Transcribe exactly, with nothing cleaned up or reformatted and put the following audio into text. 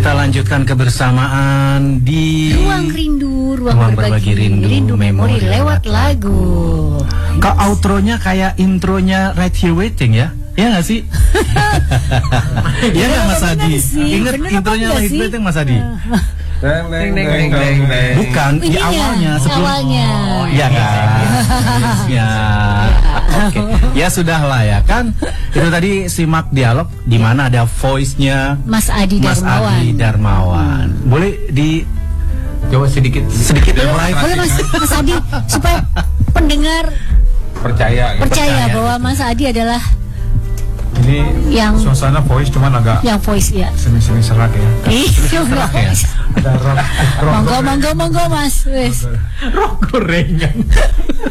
Kita lanjutkan kebersamaan di Ruang Rindu, Ruang, Ruang Berbagi, Berbagi Rindu, Rindu Memori Memori lewat lewat lagu. Kok outronya kayak intronya Right Here Waiting ya? Ya nggak sih? Iya nggak Mas Adi? Ingat intronya Right Here Waiting Mas Adi? Deng, deng, deng, deng, deng. Bukan, di Ininya, awalnya sebelum awalnya. Oh, iya kan? Ya. Oke. Ya sudahlah ya kan. Itu tadi simak dialog di mana ada voice-nya Mas Adi Mas Darmawan. Adi Darmawan. Boleh di Coba sedikit sedikit Boleh, live. boleh Mas, Mas Adi supaya pendengar percaya gitu. percaya Percaya, bahwa gitu. Mas Adi adalah Ini yang suasana voice cuman agak yang voice ya. semi-semi serak ya. Ih, Serak ya? Ada rock, rock, monggo monggo monggo Mas, wes. Rok gorengan.